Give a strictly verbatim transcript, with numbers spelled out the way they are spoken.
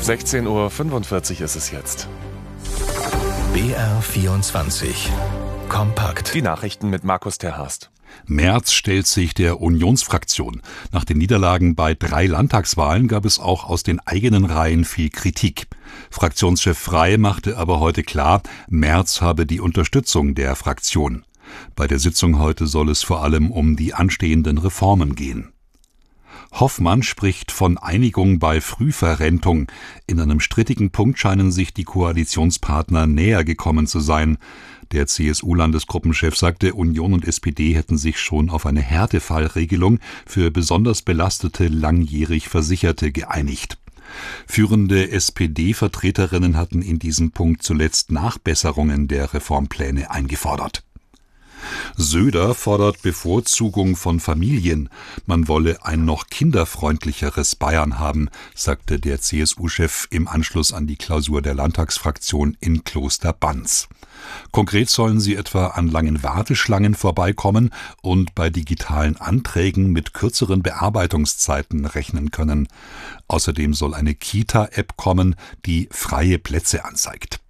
sechzehn Uhr fünfundvierzig ist es jetzt. B R vierundzwanzig Kompakt. Die Nachrichten mit Markus Terhast. Merz stellt sich der Unionsfraktion. Nach den Niederlagen bei drei Landtagswahlen gab es auch aus den eigenen Reihen viel Kritik. Fraktionschef Frey machte aber heute klar, Merz habe die Unterstützung der Fraktion. Bei der Sitzung heute soll es vor allem um die anstehenden Reformen gehen. Hoffmann spricht von Einigung bei Frühverrentung. In einem strittigen Punkt scheinen sich die Koalitionspartner näher gekommen zu sein. Der C S U-Landesgruppenchef sagte, Union und S P D hätten sich schon auf eine Härtefallregelung für besonders belastete, langjährig Versicherte geeinigt. Führende S P D-Vertreterinnen hatten in diesem Punkt zuletzt Nachbesserungen der Reformpläne eingefordert. Söder fordert Bevorzugung von Familien. Man wolle ein noch kinderfreundlicheres Bayern haben, sagte der C S U-Chef im Anschluss an die Klausur der Landtagsfraktion in Klosterbanz. Konkret sollen sie etwa an langen Warteschlangen vorbeikommen und bei digitalen Anträgen mit kürzeren Bearbeitungszeiten rechnen können. Außerdem soll eine Kita-App kommen, die freie Plätze anzeigt.